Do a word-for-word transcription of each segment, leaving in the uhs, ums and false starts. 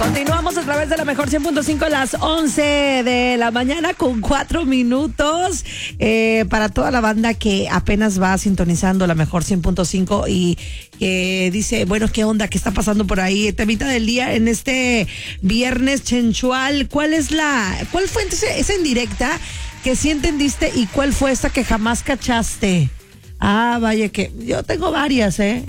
Continuamos a través de la mejor cien punto cinco a las once de la mañana con cuatro minutos. Eh, para toda la banda que apenas va sintonizando la mejor cien punto cinco y que eh, dice, bueno, ¿qué onda? ¿Qué está pasando por ahí? Temita del día en este viernes chenchual. ¿Cuál es la, cuál fue entonces esa indirecta que sí entendiste y cuál fue esa que jamás cachaste? Ah, vaya que yo tengo varias, ¿eh?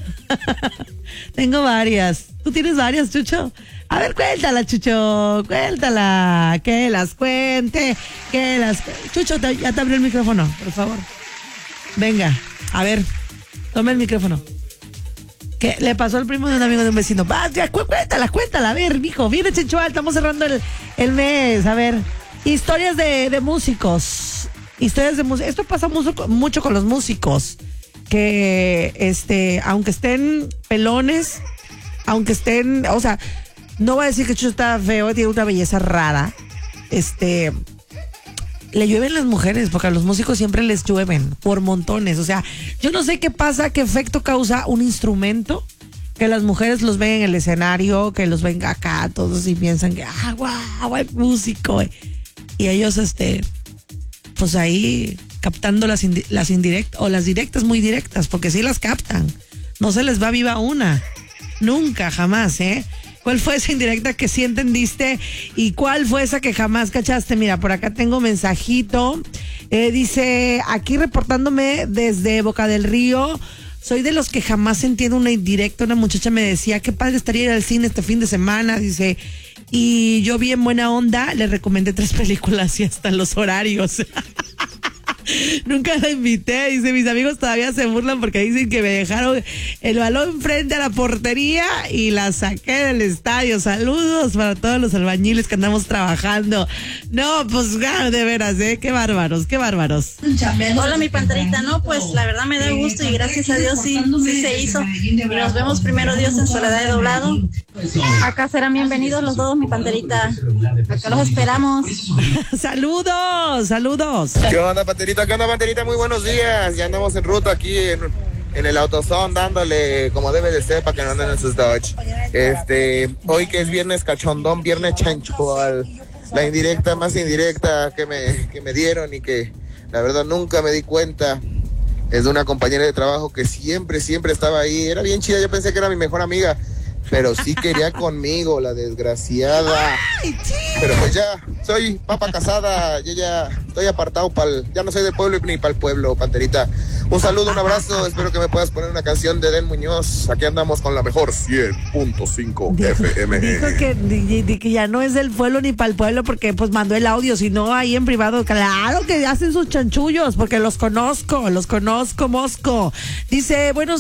Tengo varias. ¿Tú tienes varias, Chucho? A ver, cuéntala, Chucho, cuéntala. Que las cuente, que las... Chucho, te, ya te abrió el micrófono, por favor. Venga, a ver, toma el micrófono. ¿Qué le pasó al primo de un amigo de un vecino? Va, ya, cu- cuéntala, cuéntala. A ver, mijo, viene chenchual, estamos cerrando el, el mes. A ver, historias de, de músicos. Historias de música. Esto pasa mucho, mucho con los músicos. Que, este, aunque estén pelones, aunque estén, o sea, no voy a decir que Chucho está feo, tiene una belleza rara. Este, le llueven las mujeres, porque a los músicos siempre les llueven por montones. O sea, yo no sé qué pasa, qué efecto causa un instrumento, que las mujeres los ven en el escenario, que los ven acá todos y piensan que, ah, guau, el músico. Y ellos, este, pues ahí captando las, indi- las indirectas o las directas muy directas, porque sí las captan. No se les va viva una. Nunca, jamás, ¿eh? ¿Cuál fue esa indirecta que sí entendiste y cuál fue esa que jamás cachaste? Mira, por acá tengo mensajito. Eh, dice, aquí reportándome desde Boca del Río. Soy de los que jamás entiendo una indirecta. Una muchacha me decía, qué padre estaría ir al cine este fin de semana. Dice, y yo bien buena onda, le recomendé tres películas y hasta los horarios. Nunca la invité, dice, mis amigos todavía se burlan porque dicen que me dejaron el balón frente a la portería y la saqué del estadio. Saludos para todos los albañiles que andamos trabajando. No, pues ah, de veras, ¿eh? Qué bárbaros, qué bárbaros. Hola, mi panterita, no, pues la verdad me da gusto y gracias a Dios sí, sí se hizo. Y nos vemos primero Dios en Soledad de Doblado. Acá serán bienvenidos los dos, mi panterita. Acá los esperamos. Saludos, saludos. ¿Qué onda, panterita? ¿Qué onda, panterita? Muy buenos días. Ya andamos en ruta aquí en, en el AutoZone dándole como debe de ser para que no anden en sus Dodge. Este, hoy que es viernes cachondón, viernes chanchual. La indirecta más indirecta que me, que me dieron y que la verdad nunca me di cuenta es de una compañera de trabajo que siempre, siempre estaba ahí. Era bien chida, yo pensé que era mi mejor amiga, pero sí quería conmigo, la desgraciada. Pero pues ya, soy papa casada, yo ya estoy apartado pa'l, ya no soy del pueblo ni para el pueblo, panterita. Un saludo, un abrazo, espero que me puedas poner una canción de Den Muñoz. Aquí andamos con la mejor cien punto cinco F M. Dijo que, di- di- que ya no es del pueblo ni para el pueblo porque pues mandó el audio, sino ahí en privado. Claro que hacen sus chanchullos porque los conozco, los conozco, Mosco. Dice, buenos